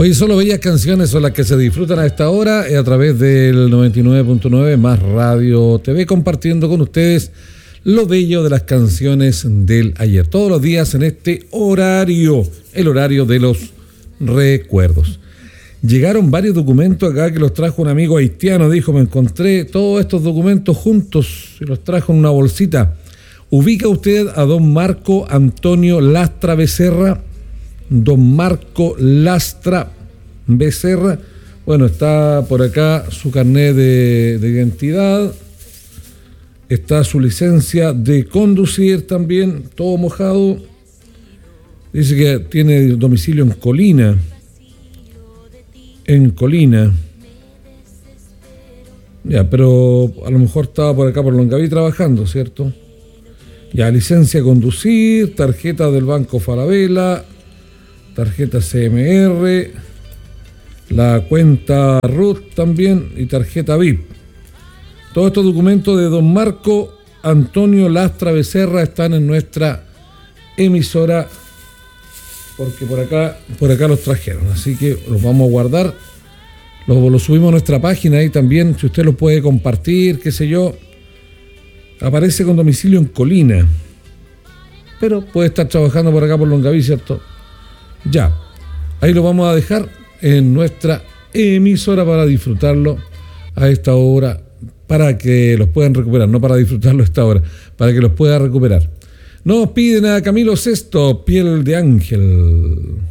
Oye, solo bellas canciones son las que se disfrutan a esta hora a través del 99.9 más Radio TV, compartiendo con ustedes lo bello de las canciones del ayer. Todos los días en este horario, el horario de los recuerdos. Llegaron varios documentos acá que los trajo un amigo haitiano, dijo, me encontré todos estos documentos juntos y los trajo en una bolsita. ¿Ubica usted a don Marco Antonio Lastra Becerra? Don Marco Lastra Becerra. Bueno, está por acá su carnet de identidad. Está su licencia de conducir también, todo mojado. Dice que tiene domicilio en Colina. En Colina. Ya, pero a lo mejor estaba por acá por Longaví trabajando, ¿cierto? Ya, licencia de conducir, tarjeta del Banco Falabella, tarjeta CMR, la cuenta RUT también y tarjeta VIP. Todos estos documentos de don Marco Antonio Lastra Becerra están en nuestra emisora porque por acá los trajeron, así que los vamos a guardar, los subimos a nuestra página ahí también, si usted los puede compartir, qué sé yo. Aparece con domicilio en Colina, pero puede estar trabajando por acá por Longaví, ¿cierto? Ya, ahí lo vamos a dejar en nuestra emisora para disfrutarlo a esta hora, para que los puedan recuperar, no para disfrutarlo a esta hora, para que los pueda recuperar. Nos piden a Camilo Sesto, Piel de Ángel.